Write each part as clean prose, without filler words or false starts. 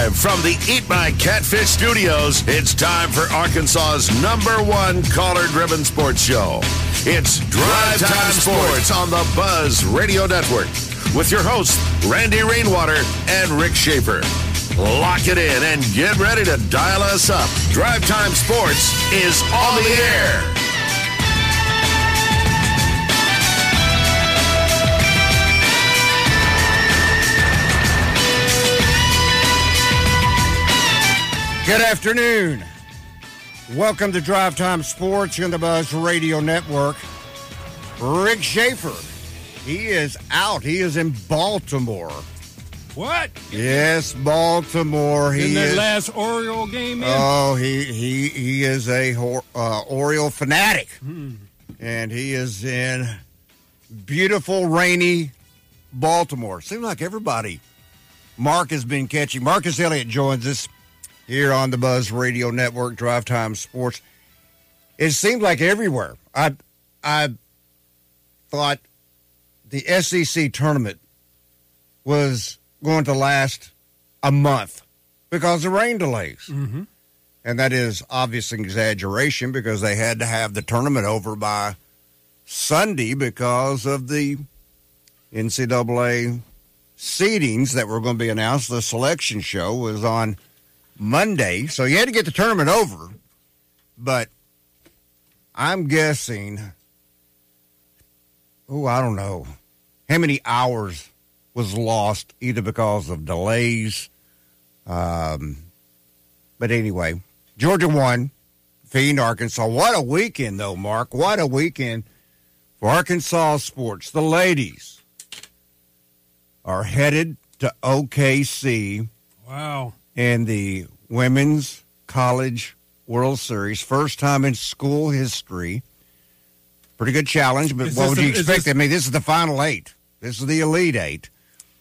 Live from the Eat My Catfish studios, it's time for Arkansas's #1 caller-driven sports show. It's Drive Time Sports on the Buzz Radio Network with your hosts, Randy Rainwater and Rick Schaefer. Lock it in and get ready to dial us up. Drive Time Sports is on the air. Good afternoon. Welcome to Drive Time Sports on the Buzz Radio Network. Rick Schaefer, he is out. He is in Baltimore. What? Yes, Baltimore. In that last Oriole game? Oh, he is a Oriole fanatic, and he is in beautiful, rainy Baltimore. Seems like everybody. Mark has been catching. Marcus Elliott joins us here on the Buzz Radio Network, Drive Time Sports. It seems like everywhere. I thought the SEC tournament was going to last a month because of rain delays. Mm-hmm. And that is obviously an exaggeration because they had to have the tournament over by Sunday because of the NCAA seedings that were going to be announced. The selection show was on Monday, so you had to get the tournament over. But I'm guessing, I don't know how many hours was lost either because of delays. But anyway, Georgia won, defeating Arkansas. What a weekend, though, Mark. What a weekend for Arkansas sports. The ladies are headed to OKC. Wow. In the Women's College World Series. First time in school history. Pretty good challenge, but what would you expect? I mean, this is the final 8. This is the Elite 8.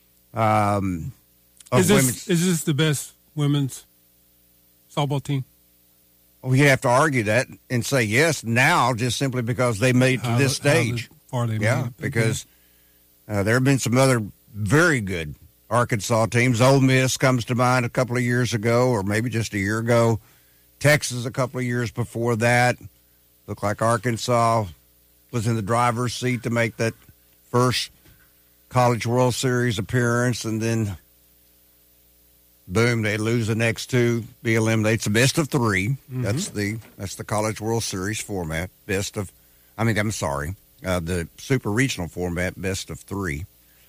Is this the best women's softball team? Well, you have to argue that and say yes now, just simply because they made it to this stage. Because there have been some other very good Arkansas teams. Ole Miss comes to mind a couple of years ago, or maybe just a year ago. Texas a couple of years before that. Looked like Arkansas was in the driver's seat to make that first College World Series appearance, and then boom, they lose the next 2, be eliminated. It's a best of 3. Mm-hmm. That's the College World Series format. The Super Regional format, best of 3.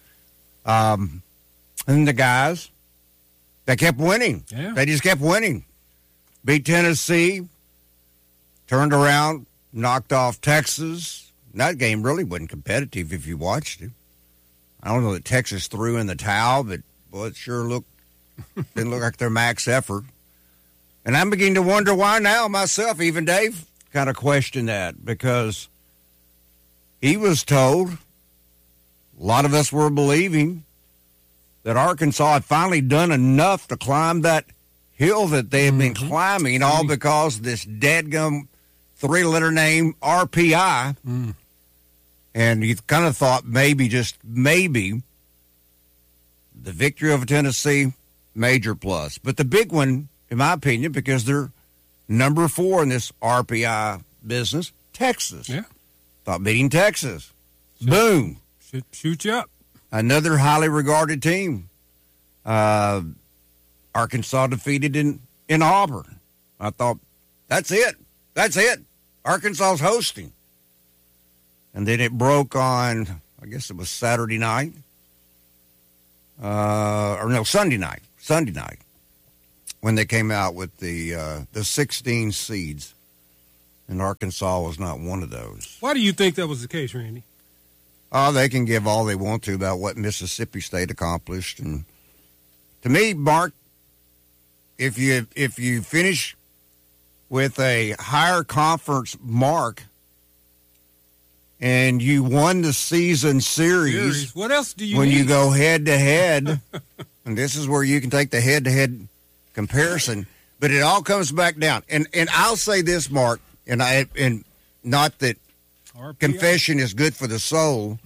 And the guys, they kept winning. Yeah. They just kept winning. Beat Tennessee, turned around, knocked off Texas. That game really wasn't competitive if you watched it. I don't know that Texas threw in the towel, but boy, it sure didn't look like their max effort. And I'm beginning to wonder why now myself. Even Dave kind of questioned that because he was told, a lot of us were believing, that Arkansas had finally done enough to climb that hill that they had been climbing, all because of this dadgum 3-letter name, RPI. Mm. And you kind of thought maybe, just maybe, the victory over Tennessee, major plus. But the big one, in my opinion, because they're number 4 in this RPI business, Texas. Yeah. Thought beating Texas. Boom. Should shoot you up. Another highly regarded team. Arkansas defeated in Auburn. I thought, that's it. Arkansas's hosting. And then it broke on, I guess it was Saturday night. Sunday night. When they came out with the 16 seeds. And Arkansas was not one of those. Why do you think that was the case, Randy? They can give all they want to about what Mississippi State accomplished. And to me, Mark, if you finish with a higher conference mark and you won the season series, what else do you when need? You go head-to-head, and this is where you can take the head-to-head comparison, but it all comes back down. And I'll say this, Mark, and not that RPI. Confession is good for the soul.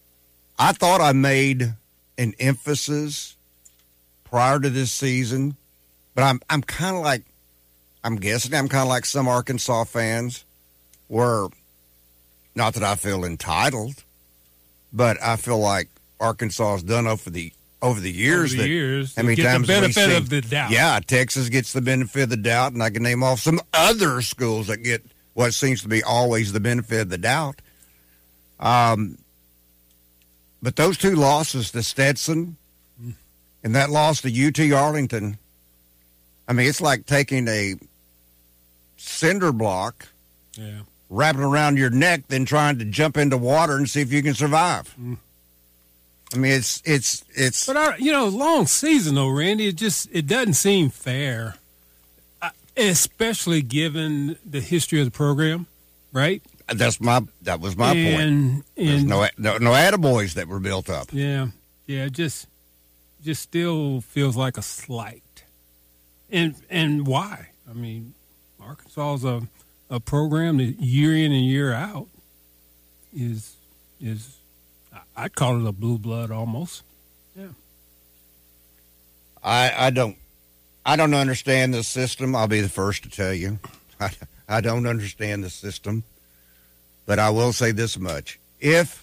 I thought I made an emphasis prior to this season But I'm kind of like, I'm guessing I'm kind of like some Arkansas fans where, not that I feel entitled, but I feel like Arkansas has done over the years. How many times the benefit of the doubt. Yeah, Texas gets the benefit of the doubt, and I can name off some other schools that get what seems to be always the benefit of the doubt. But those two losses to Stetson and that loss to UT Arlington, I mean, it's like taking a cinder block, wrapping around your neck, then trying to jump into water and see if you can survive. I mean, it's. But long season though, Randy. It doesn't seem fair, especially given the history of the program, right? That was my point. There's no attaboys that were built up. Yeah. It just still feels like a slight. And why? I mean, Arkansas is a program that year in and year out is I'd call it a blue blood almost. Yeah. I don't understand the system. I'll be the first to tell you. I don't understand the system. But I will say this much. If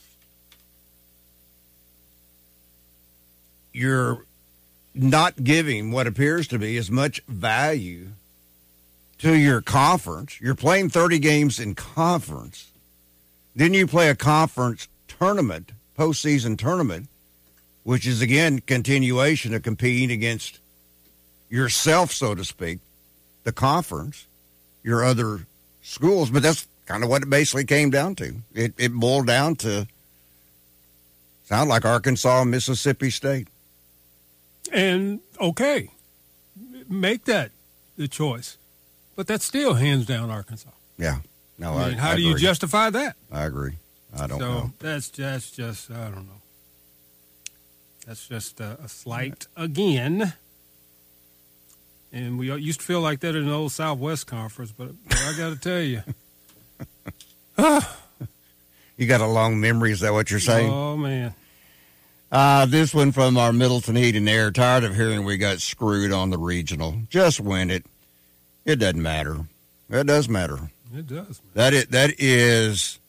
you're not giving what appears to be as much value to your conference, you're playing 30 games in conference, then you play a conference tournament, postseason tournament, which is, again, continuation of competing against yourself, so to speak, the conference, your other schools. But that's kind of what it basically came down to. It boiled down to sound like Arkansas and Mississippi State. And, okay, make that the choice. But that's still hands down Arkansas. Yeah. No, I mean, how do you justify that? I agree. I don't know. That's just, I don't know. That's just a slight again. And we used to feel like that in the old Southwest Conference, but I got to tell you. You got a long memory, is that what you're saying? Oh, man. This one from our Middleton Heat and Air. Tired of hearing we got screwed on the regional. Just win it. It doesn't matter. It does matter. It does. That is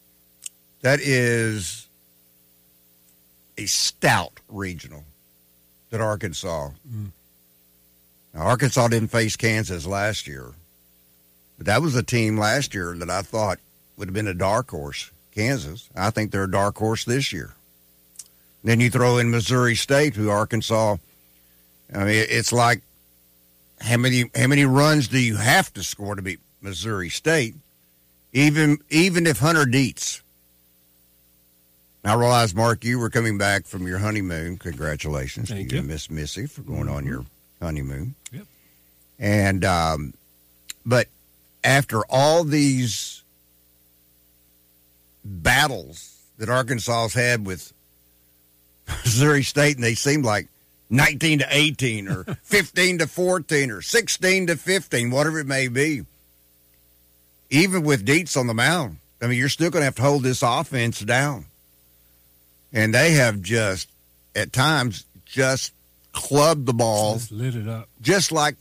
a stout regional that Arkansas. Now, Arkansas didn't face Kansas last year, but that was a team last year that I thought would have been a dark horse. Kansas, I think they're a dark horse this year. Then you throw in Missouri State, who Arkansas. I mean, it's like how many runs do you have to score to beat Missouri State? Even if Hunter Dietz. I realize, Mark, you were coming back from your honeymoon. Congratulations to you and Miss Missy for going on your honeymoon. Yep. And but after all these battles that Arkansas's had with Missouri State, and they seem like 19-18 or 15-14 or 16-15, whatever it may be. Even with Dietz on the mound, I mean, you're still going to have to hold this offense down. And they have just, at times, just clubbed the ball. Just lit it up. Just like,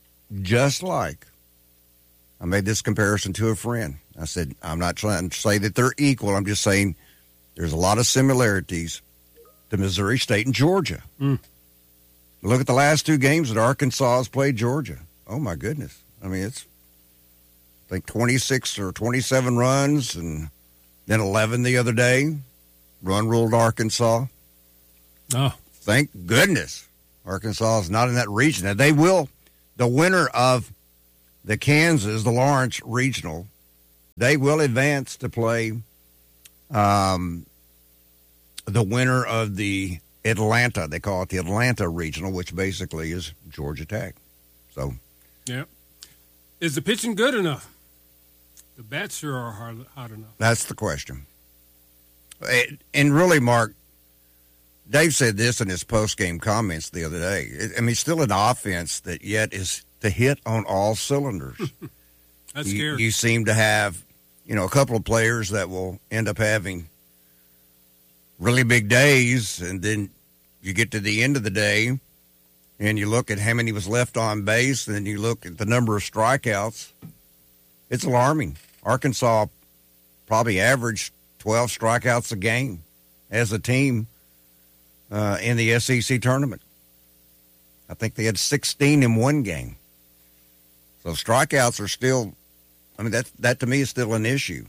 I made this comparison to a friend. I said, I'm not trying to say that they're equal. I'm just saying there's a lot of similarities to Missouri State and Georgia. Look at the last two games that Arkansas has played Georgia. Oh, my goodness. I mean, it's, I think, 26 or 27 runs and then 11 the other day. Run ruled Arkansas. Oh. Thank goodness Arkansas is not in that region. And they will, the winner of the Lawrence Regional, they will advance to play the winner of the Atlanta. They call it the Atlanta Regional, which basically is Georgia Tech. So, yeah. Is the pitching good enough? The bats sure are hot enough. That's the question. And really, Mark, Dave said this in his post-game comments the other day. I mean, still an offense that yet is to hit on all cylinders. That's scary. You seem to have, a couple of players that will end up having really big days, and then you get to the end of the day, and you look at how many was left on base, and then you look at the number of strikeouts, it's alarming. Arkansas probably averaged 12 strikeouts a game as a team in the SEC tournament. I think they had 16 in one game. So strikeouts are still, I mean, that to me is still an issue.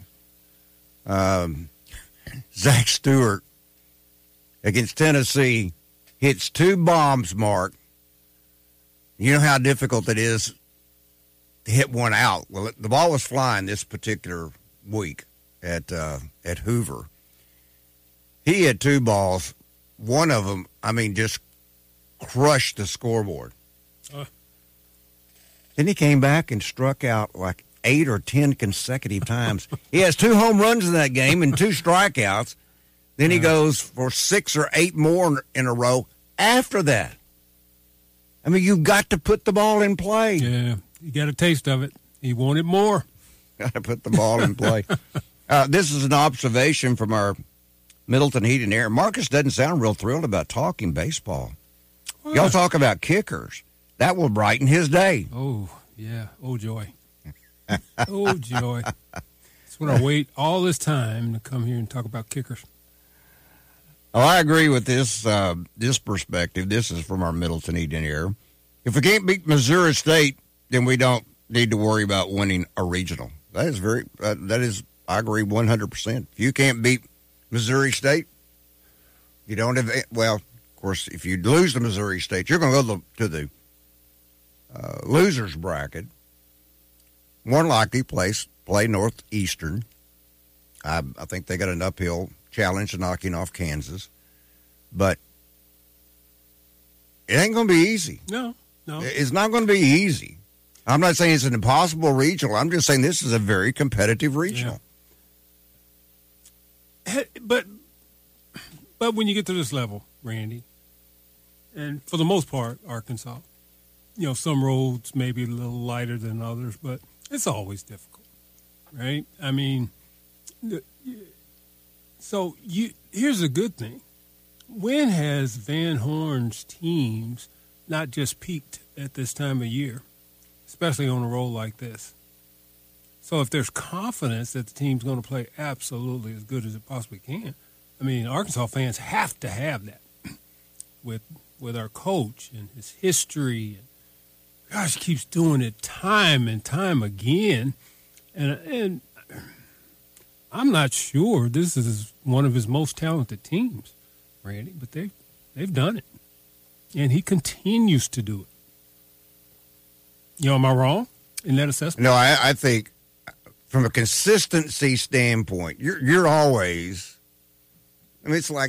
Zach Stewart against Tennessee hits 2 bombs, Mark. You know how difficult it is to hit one out. Well, the ball was flying this particular week at Hoover. He had 2 balls. One of them, I mean, just crushed the scoreboard. Then he came back and struck out like 8 or 10 consecutive times. He has 2 home runs in that game and 2 strikeouts. Then he goes for 6 or 8 more in a row after that. I mean, you've got to put the ball in play. Yeah, you got a taste of it. He wanted more. Got to put the ball in play. This is an observation from our Middleton Heat and Air. Marcus doesn't sound real thrilled about talking baseball. What? Y'all talk about kickers. That will brighten his day. Oh, yeah. Oh, joy. Oh, joy. That's what I wait all this time to come here and talk about kickers. Oh, I agree with this perspective. This is from our Middleton Heat and Air. If we can't beat Missouri State, then we don't need to worry about winning a regional. That is, I agree 100%. If you can't beat Missouri State, you don't have, well, of course, if you lose to Missouri State, you're going to go to the losers bracket. More likely play Northeastern. I think they got an uphill challenge to knocking off Kansas, but it ain't going to be easy. No. It's not going to be easy. I'm not saying it's an impossible regional. I'm just saying this is a very competitive regional. Yeah. But when you get to this level, Randy, and for the most part, Arkansas, you know, some roads may be a little lighter than others, but it's always difficult, right? I mean, so here's a good thing. When has Van Horn's teams not just peaked at this time of year, especially on a roll like this? So if there's confidence that the team's going to play absolutely as good as it possibly can, I mean, Arkansas fans have to have that with our coach and his history. And gosh, he keeps doing it time and time again. And I'm not sure this is one of his most talented teams, Randy, but they've done it. And he continues to do it. You know, am I wrong in that assessment? No, I think from a consistency standpoint, you're always, I mean, it's like,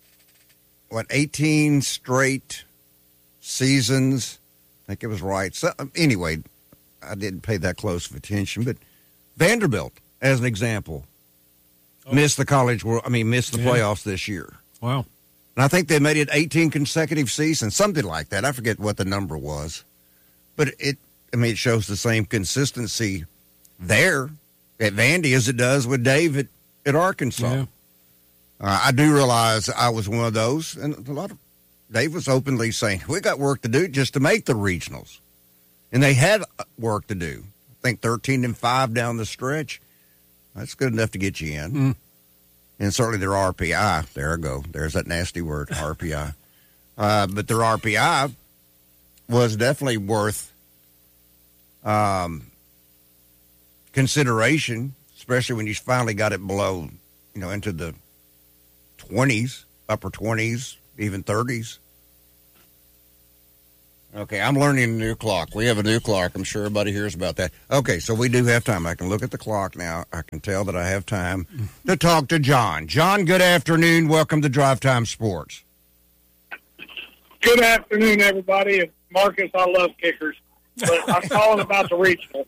18 straight seasons. I think it was right. So, anyway, I didn't pay that close of attention, but Vanderbilt, as an example, missed the playoffs this year. Wow. And I think they made it 18 consecutive seasons, something like that. I forget what the number was. But it shows the same consistency there at Vandy as it does with Dave at Arkansas. Yeah. I do realize I was one of those, and Dave was openly saying, we got work to do just to make the regionals. And they had work to do. I think 13-5 down the stretch. That's good enough to get you in. Mm. And certainly their RPI, there I go. There's that nasty word, RPI. But their RPI was definitely worth consideration, especially when you finally got it below, into the 20s, upper 20s, even 30s. Okay, I'm learning a new clock. We have a new clock. I'm sure everybody hears about that. Okay, so we do have time. I can look at the clock now. I can tell that I have time to talk to John. John, good afternoon. Welcome to Drive Time Sports. Good afternoon, everybody. And Marcus, I love kickers, but I'm calling about the regional.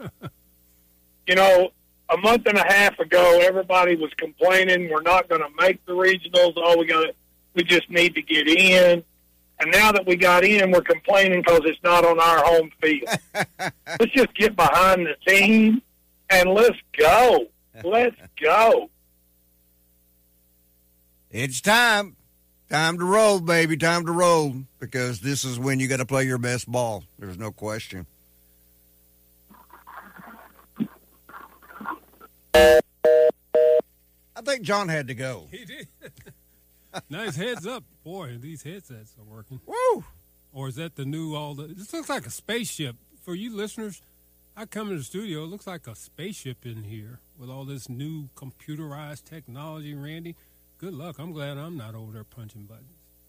A month and a half ago, everybody was complaining we're not going to make the regionals. We just need to get in. And now that we got in, we're complaining because it's not on our home field. Let's just get behind the team and let's go. Let's go. It's time Time to roll, baby. Time to roll. Because this is when you got to play your best ball. There's no question. I think John had to go. He did. Nice heads up. Boy, these headsets are working. Woo! Or is that the new this looks like a spaceship. For you listeners, I come in the studio, it looks like a spaceship in here with all this new computerized technology, Randy. Good luck. I'm glad I'm not over there punching buttons.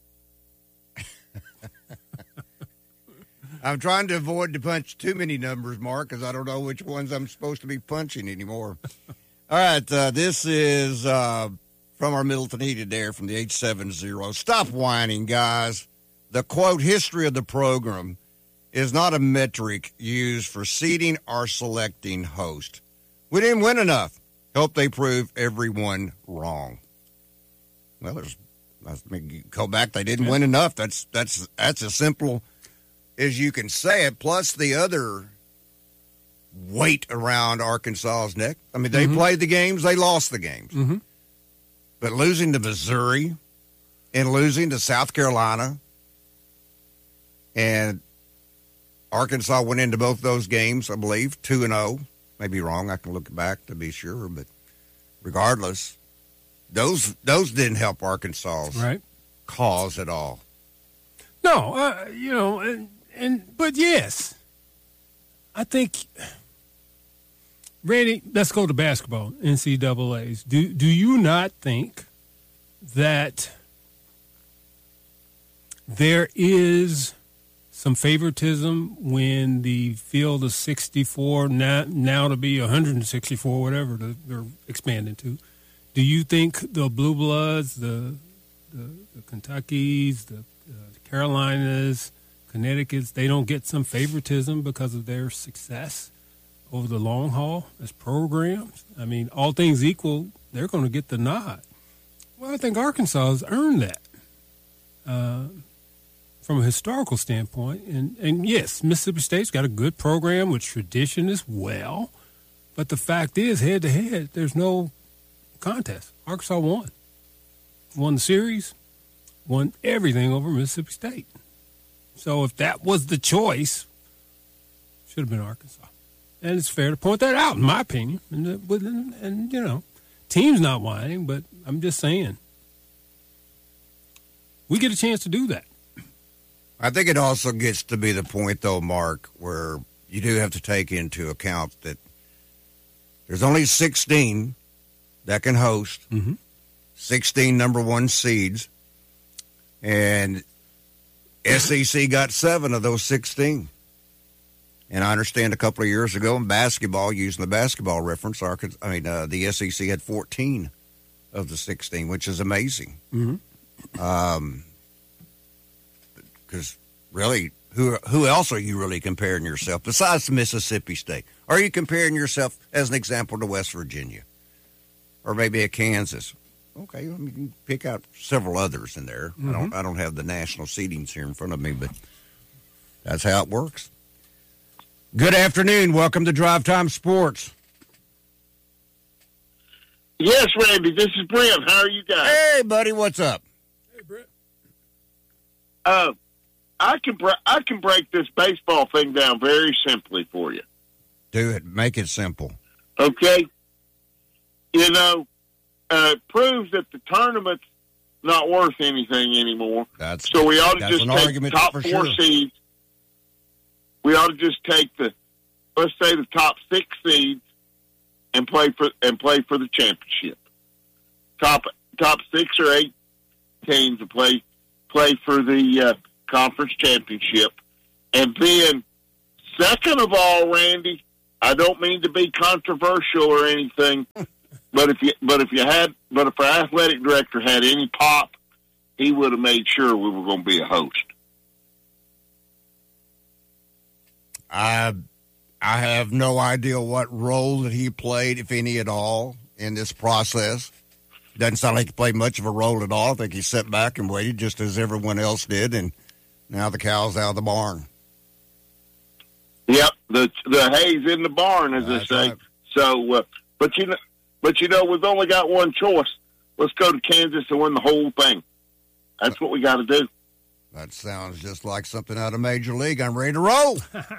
I'm trying to avoid to punch too many numbers, Mark, because I don't know which ones I'm supposed to be punching anymore. All right, this is from our Middleton Heated Air from the 870. Stop whining, guys. The, quote, history of the program is not a metric used for seeding or selecting host. We didn't win enough. Hope they prove everyone wrong. Well, go back. They didn't win enough. That's as simple as you can say it. Plus the other weight around Arkansas's neck. I mean, they played the games. They lost the games. Mm-hmm. But losing to Missouri and losing to South Carolina, and Arkansas went into both those games, I believe, 2-0. Maybe wrong. I can look back to be sure. But regardless, those didn't help Arkansas's cause at all. No, but yes, I think, Randy, let's go to basketball, NCAAs. Do you not think that there is some favoritism when the field is 64, now to be 164, whatever they're expanding to? Do you think the Blue Bloods, the Kentuckys, the Carolinas, Connecticut's, they don't get some favoritism because of their success over the long haul as programs? I mean, all things equal, they're going to get the nod. Well, I think Arkansas has earned that from a historical standpoint. And yes, Mississippi State's got a good program with tradition as well. But the fact is, head-to-head, there's no contest. Arkansas won the series, won everything over Mississippi State. So if that was the choice, should have been Arkansas. And it's fair to point that out, in my opinion. And team's not whining, but I'm just saying, we get a chance to do that. I think it also gets to be the point, though, Mark, where you do have to take into account that there's only 16 that can host, 16 number one seeds, and SEC got 7 of those 16. And I understand a couple of years ago in basketball, using the basketball reference, the SEC had 14 of the 16, which is amazing. Because really, who else are you really comparing yourself besides Mississippi State? Are you comparing yourself, as an example, to West Virginia or maybe a Kansas? Okay, you can pick out several others in there. I don't have the national seedings here in front of me, but that's how it works. Good afternoon. Welcome to Drive Time Sports. Yes, Randy. This is Brent. How are you guys? Hey, buddy. What's up? Hey, Brent. I can break this baseball thing down very simply for you. Do it. Make it simple. Okay. It proves that the tournament's not worth anything anymore. So we ought to just take the top 4 seeds. We ought to just take let's say the top 6 seeds and play for the championship. Top 6 or 8 teams to play for the conference championship. And then, second of all, Randy, I don't mean to be controversial or anything, but if our athletic director had any pop, he would have made sure we were going to be a host. I have no idea what role that he played, if any at all, in this process. Doesn't sound like he played much of a role at all. I think he sat back and waited just as everyone else did, and now the cow's out of the barn. Yep, the hay's in the barn, as they say. Right. So, but we've only got one choice. Let's go to Kansas and win the whole thing. That's what we got to do. That sounds just like something out of Major League. I'm ready to roll.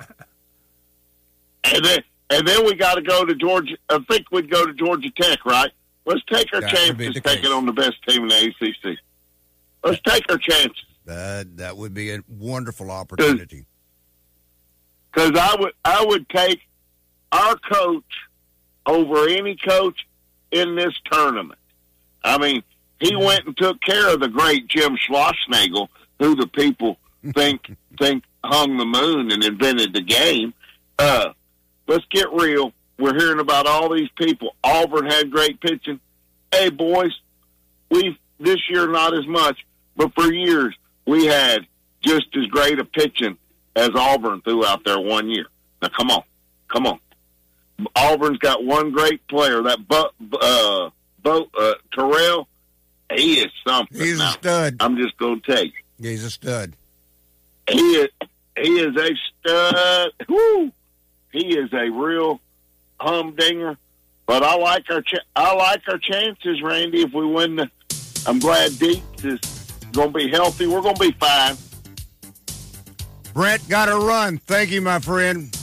And then we got to go to Georgia. I think we'd go to Georgia Tech, right? Let's take our chances taking on the best team in the ACC. Let's take our chances. That would be a wonderful opportunity. Because I would take our coach over any coach in this tournament. I mean, he went and took care of the great Jim Schlossnagle, who the people think hung the moon and invented the game. Let's get real. We're hearing about all these people. Auburn had great pitching. Hey, boys, this year not as much, but for years we had just as great a pitching as Auburn threw out there one year. Now, come on. Auburn's got one great player, that Terrell. He is something. He's a stud. I'm just going to tell you. He's a stud. He is a stud. Woo! He is a real humdinger. But I like our chances, Randy. If we win I'm glad Deeks is going to be healthy. We're going to be fine. Brent, got to run. Thank you, my friend.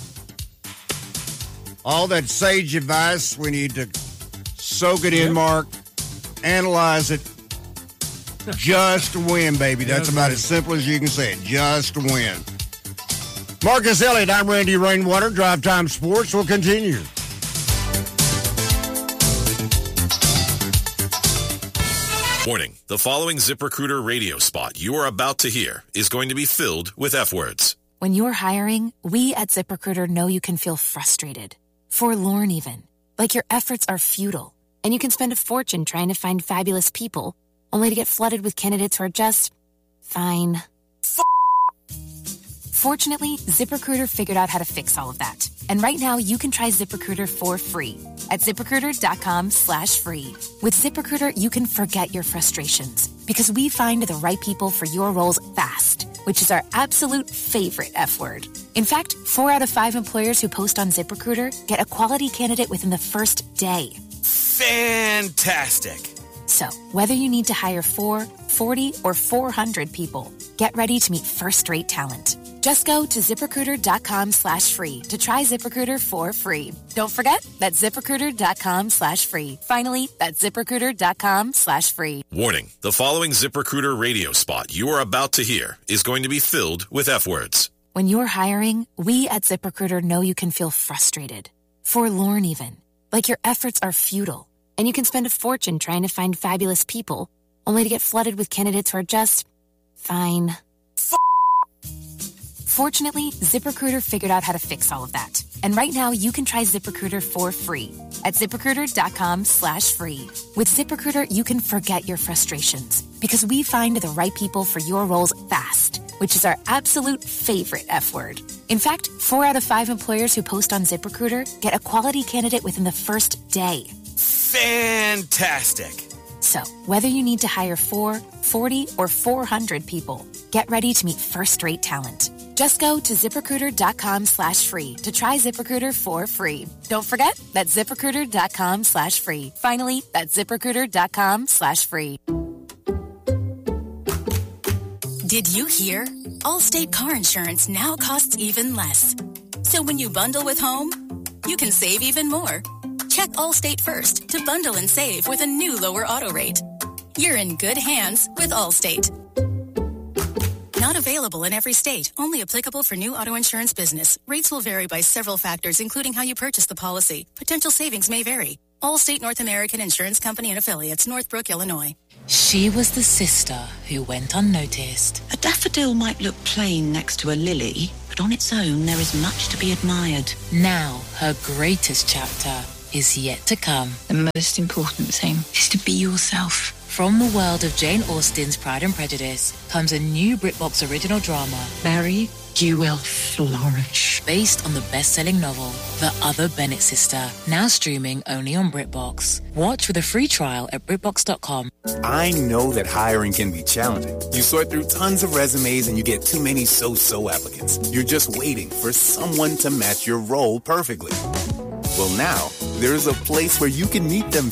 All that sage advice, we need to soak it in, Mark. Analyze it. Just win, baby. That's about as simple as you can say it. Just win. Marcus Elliott, I'm Randy Rainwater. Drive Time Sports will continue. Warning, the following ZipRecruiter radio spot you are about to hear is going to be filled with F-words. When you're hiring, we at ZipRecruiter know you can feel frustrated, forlorn even, like your efforts are futile, and you can spend a fortune trying to find fabulous people, only to get flooded with candidates who are just fine. Fortunately, ZipRecruiter figured out how to fix all of that. And right now, you can try ZipRecruiter for free at ZipRecruiter.com/free. With ZipRecruiter, you can forget your frustrations because we find the right people for your roles fast, which is our absolute favorite F word. In fact, 4 out of 5 employers who post on ZipRecruiter get a quality candidate within the first day. Fantastic. So, whether you need to hire 4, 40, or 400 people, get ready to meet first-rate talent. Just go to ZipRecruiter.com/free to try ZipRecruiter for free. Don't forget, that's ZipRecruiter.com/free. Finally, that's ZipRecruiter.com/free. Warning, the following ZipRecruiter radio spot you are about to hear is going to be filled with F-words. When you're hiring, we at ZipRecruiter know you can feel frustrated, forlorn even, like your efforts are futile, and you can spend a fortune trying to find fabulous people, only to get flooded with candidates who are just fine. Fortunately, ZipRecruiter figured out how to fix all of that. And right now, you can try ZipRecruiter for free at ZipRecruiter.com/free. With ZipRecruiter, you can forget your frustrations because we find the right people for your roles fast, which is our absolute favorite F word. In fact, 4 out of 5 employers who post on ZipRecruiter get a quality candidate within the first day. Fantastic. So, whether you need to hire 4, 40, or 400 people, get ready to meet first-rate talent. Just go to ZipRecruiter.com/free to try ZipRecruiter for free. Don't forget, that's ZipRecruiter.com/free. Finally, that's ZipRecruiter.com/free. Did you hear? Allstate car insurance now costs even less. So when you bundle with home, you can save even more. Check Allstate first to bundle and save with a new lower auto rate. You're in good hands with Allstate. Not available in every state. Only applicable for new auto insurance business. Rates will vary by several factors, including how you purchase the policy. Potential savings may vary. Allstate North American Insurance Company and Affiliates, Northbrook, Illinois. She was the sister who went unnoticed. A daffodil might look plain next to a lily, but on its own there is much to be admired. Now, her greatest chapter is yet to come. The most important thing is to be yourself. From the world of Jane Austen's Pride and Prejudice comes a new BritBox original drama. Mary, you will flourish. Based on the best-selling novel, The Other Bennett Sister, now streaming only on BritBox. Watch with a free trial at BritBox.com. I know that hiring can be challenging. You sort through tons of resumes and you get too many so-so applicants. You're just waiting for someone to match your role perfectly. Well, now, there's a place where you can meet them